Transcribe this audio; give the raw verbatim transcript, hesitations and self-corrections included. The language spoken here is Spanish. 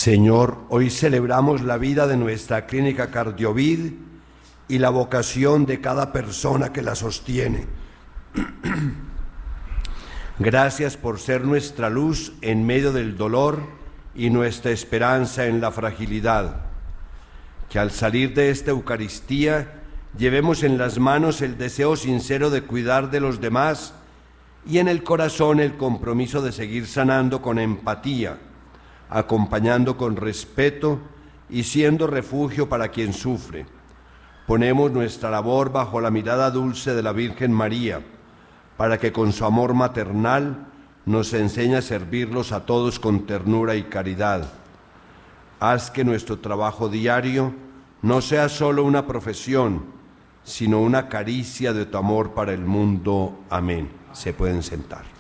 Señor, hoy celebramos la vida de nuestra clínica Cardiovid y la vocación de cada persona que la sostiene. Gracias por ser nuestra luz en medio del dolor y nuestra esperanza en la fragilidad. Que al salir de esta Eucaristía llevemos en las manos el deseo sincero de cuidar de los demás y en el corazón el compromiso de seguir sanando con empatía, acompañando con respeto y siendo refugio para quien sufre. Ponemos nuestra labor bajo la mirada dulce de la Virgen María, para que con su amor maternal nos enseñe a servirlos a todos con ternura y caridad. Haz que nuestro trabajo diario no sea solo una profesión, sino una caricia de tu amor para el mundo. Amén. Se pueden sentar.